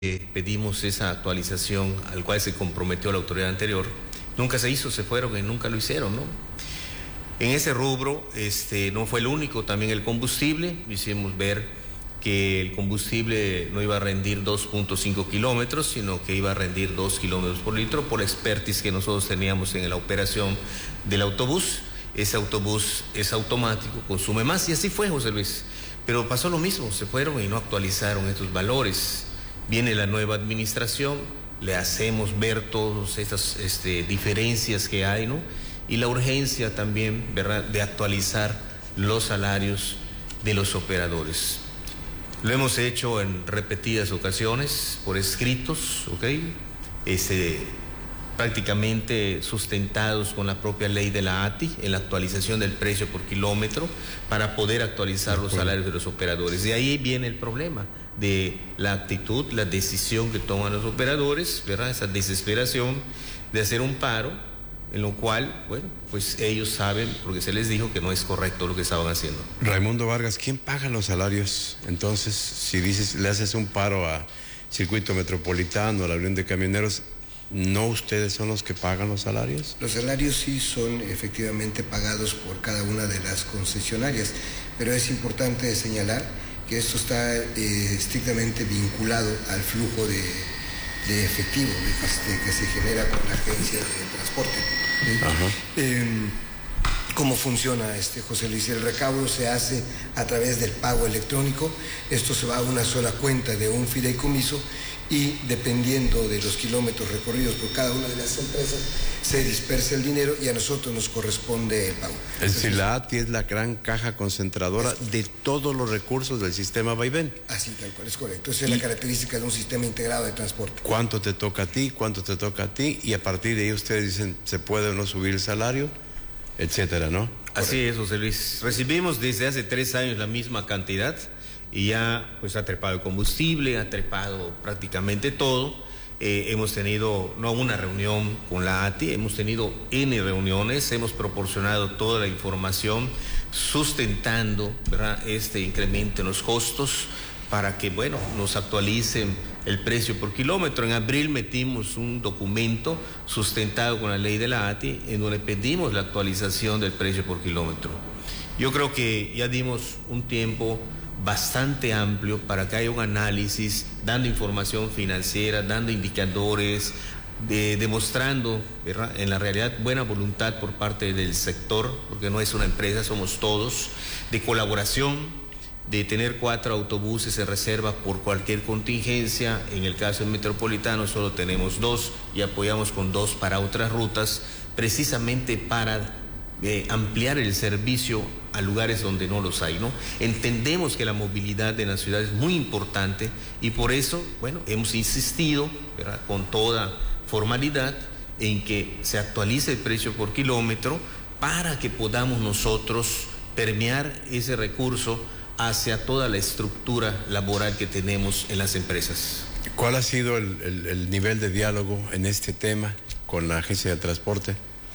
pedimos esa actualización al cual se comprometió la autoridad anterior, nunca se hizo, se fueron y nunca lo hicieron, ¿no? En ese rubro, no fue el único, también el combustible, hicimos ver que el combustible no iba a rendir 2.5 kilómetros, sino que iba a rendir 2 kilómetros por litro, por la expertise que nosotros teníamos en la operación del autobús. Ese autobús es automático, consume más, y así fue, José Luis. Pero pasó lo mismo, se fueron y no actualizaron estos valores. Viene la nueva administración, le hacemos ver todas estas diferencias que hay, ¿no? Y la urgencia también, ¿verdad?, de actualizar los salarios de los operadores. Lo hemos hecho en repetidas ocasiones, por escritos, ¿ok? Prácticamente sustentados con la propia ley de la ATI, en la actualización del precio por kilómetro, para poder actualizar los salarios de los operadores. De ahí viene el problema de la actitud, la decisión que toman los operadores, ¿verdad? Esa desesperación de hacer un paro, en lo cual, bueno, pues ellos saben, porque se les dijo que no es correcto lo que estaban haciendo. Raimundo Vargas, ¿quién paga los salarios? Entonces, si dices, le haces un paro a Circuito Metropolitano, a la Unión de Camioneros, ¿no ustedes son los que pagan los salarios? Los salarios sí son efectivamente pagados por cada una de las concesionarias, pero es importante señalar que esto está estrictamente vinculado al flujo de efectivo que se genera con la agencia de transporte. ¿Cómo funciona, José Luis? El recaudo se hace a través del pago electrónico. Esto se va a una sola cuenta de un fideicomiso y dependiendo de los kilómetros recorridos por cada una de las empresas, se dispersa el dinero y a nosotros nos corresponde el pago. Es decir, la ATI es la gran caja concentradora de todos los recursos del sistema vaivén. Así, tal cual, es correcto. Esa es la característica de un sistema integrado de transporte. ¿Cuánto te toca a ti? ¿Cuánto te toca a ti? Y a partir de ahí ustedes dicen, ¿se puede o no subir el salario? Etcétera, ¿no? Así es, José Luis. Recibimos desde hace 3 años la misma cantidad y ya pues ha trepado el combustible, ha trepado prácticamente todo. Hemos tenido no una reunión con la ATI, hemos tenido N reuniones, hemos proporcionado toda la información sustentando, ¿verdad?, este incremento en los costos para que, bueno, nos actualicen el precio por kilómetro. En abril metimos un documento sustentado con la ley de la ATI en donde pedimos la actualización del precio por kilómetro. Yo creo que ya dimos un tiempo bastante amplio para que haya un análisis, dando información financiera, dando indicadores, demostrando, ¿verdad?, en la realidad buena voluntad por parte del sector, porque no es una empresa, somos todos, de colaboración, de tener 4 autobuses de reserva por cualquier contingencia. En el caso del Metropolitano solo tenemos 2 y apoyamos con 2 para otras rutas, precisamente para ampliar el servicio a lugares donde no los hay, ¿no? Entendemos que la movilidad de la ciudad es muy importante y por eso, bueno, hemos insistido, ¿verdad?, con toda formalidad en que se actualice el precio por kilómetro para que podamos nosotros permear ese recurso hacia toda la estructura laboral que tenemos en las empresas. ¿Cuál ha sido el nivel de diálogo en este tema con la agencia de transporte?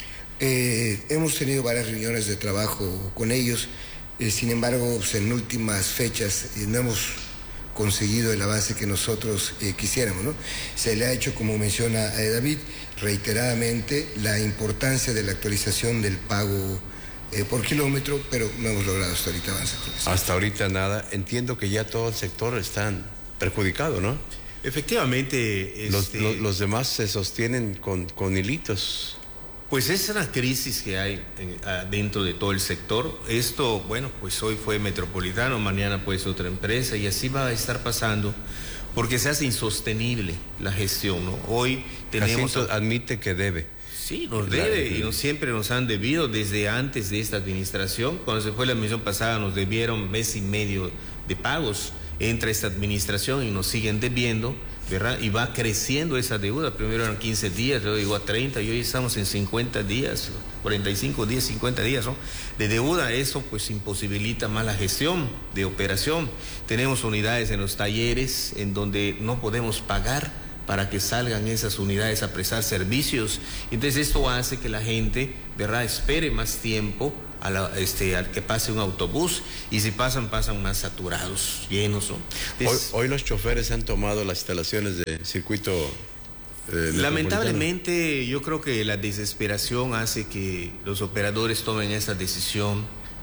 Hemos tenido varias reuniones de trabajo con ellos, sin embargo, pues, en últimas fechas no hemos conseguido el avance que nosotros quisiéramos, ¿no? Se le ha hecho, como menciona David, reiteradamente la importancia de la actualización del pago por kilómetro, pero no hemos logrado hasta ahorita avanzar. Hasta ahorita nada. Entiendo que ya todo el sector está perjudicado, ¿no? Efectivamente. Los demás se sostienen con hilitos. Pues es una crisis que hay dentro de todo el sector. Esto, bueno, pues hoy fue Metropolitano, mañana pues otra empresa y así va a estar pasando porque se hace insostenible la gestión, ¿no? Hoy tenemos... Jacinto admite que debe. Sí, nos debe y siempre nos han debido desde antes de esta administración. Cuando se fue la administración pasada nos debieron 1.5 meses de pagos. Entra esta administración y nos siguen debiendo, ¿verdad? Y va creciendo esa deuda. Primero eran 15 días, luego llegó a 30 y hoy estamos en 50 días, 45 días, 50 días, ¿no?, de deuda. Eso pues imposibilita más la gestión de operación. Tenemos unidades en los talleres en donde no podemos pagar para que salgan esas unidades a prestar servicios. Entonces esto hace que la gente, ¿verdad?, espere más tiempo al que pase un autobús, y si pasan más saturados, llenos, ¿no? Entonces, hoy los choferes han tomado las instalaciones de circuito lamentablemente, yo creo que la desesperación hace que los operadores tomen esta decisión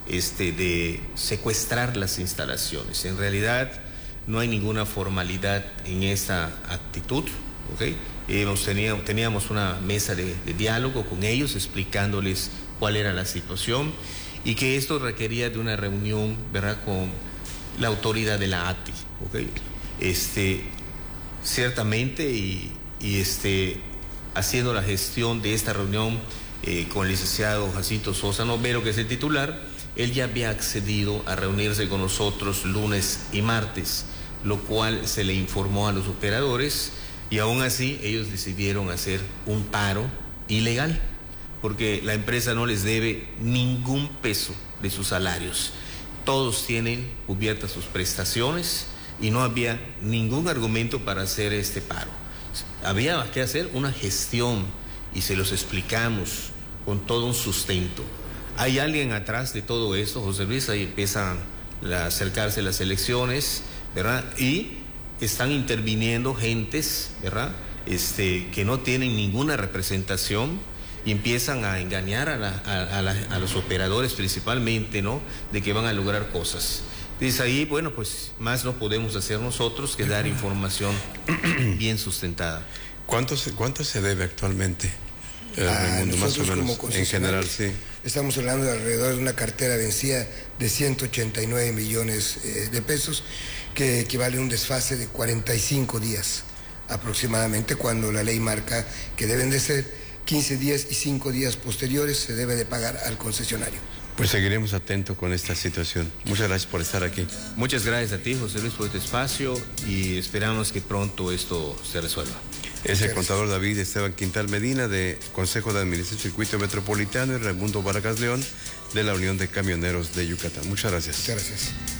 de secuestrar las instalaciones. En realidad no hay ninguna formalidad en esta actitud, ¿ok? Teníamos una mesa de diálogo con ellos, explicándoles cuál era la situación, y que esto requería de una reunión, ¿verdad?, con la autoridad de la ATI, ¿ok? Ciertamente, y haciendo la gestión de esta reunión con el licenciado Jacinto Sosa Novero, que es el titular, él ya había accedido a reunirse con nosotros lunes y martes, lo cual se le informó a los operadores, y aún así ellos decidieron hacer un paro ilegal, porque la empresa no les debe ningún peso de sus salarios. Todos tienen cubiertas sus prestaciones y no había ningún argumento para hacer este paro. Había que hacer una gestión y se los explicamos con todo un sustento. Hay alguien atrás de todo esto, José Luis, ahí empiezan a acercarse las elecciones, ¿verdad? Y están interviniendo gentes, ¿verdad?, que no tienen ninguna representación, y empiezan a engañar a los operadores principalmente, ¿no?, de que van a lograr cosas. Entonces ahí, bueno, pues más no podemos hacer nosotros que dar información bien sustentada. ¿Cuánto se debe actualmente, Raimundo, más o menos, en general? Sí. Estamos hablando de alrededor de una cartera vencida de 189 millones de pesos, que equivale a un desfase de 45 días aproximadamente, cuando la ley marca que deben de ser 15 días y 5 días posteriores se debe de pagar al concesionario. Pues seguiremos atentos con esta situación. Muchas gracias por estar aquí. Muchas gracias a ti, José Luis, por este espacio, y esperamos que pronto esto se resuelva. Es el contador David Esteban Quintal Medina, de Consejo de Administración Circuito Metropolitano, y Raimundo Vargas León, de la Unión de Camioneros de Yucatán. Muchas gracias. Muchas gracias.